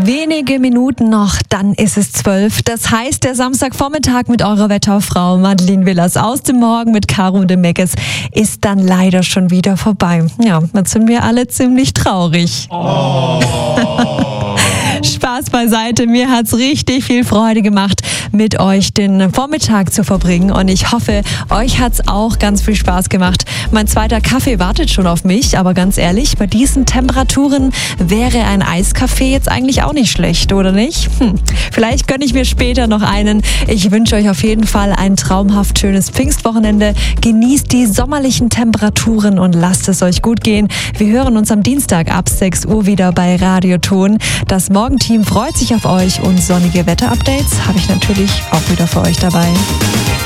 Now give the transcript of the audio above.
Wenige Minuten noch, dann ist es 12. Das heißt, der Samstagvormittag mit eurer Wetterfrau Madeleine Willers aus dem Morgen mit Caro und dem Meckes ist dann leider schon wieder vorbei. Ja, jetzt sind wir alle ziemlich traurig. Spaß beiseite, mir hat's richtig viel Freude gemacht, mit euch den Vormittag zu verbringen und ich hoffe, euch hat's auch ganz viel Spaß gemacht. Mein zweiter Kaffee wartet schon auf mich, aber ganz ehrlich, bei diesen Temperaturen wäre ein Eiskaffee jetzt eigentlich auch nicht schlecht, oder nicht? Vielleicht gönne ich mir später noch einen. Ich wünsche euch auf jeden Fall ein traumhaft schönes Pfingstwochenende. Genießt die sommerlichen Temperaturen und lasst es euch gut gehen. Wir hören uns am Dienstag ab 6 Uhr wieder bei Radioton. Das Morgenteam freut sich auf euch und sonnige Wetterupdates habe ich natürlich auch wieder für euch dabei.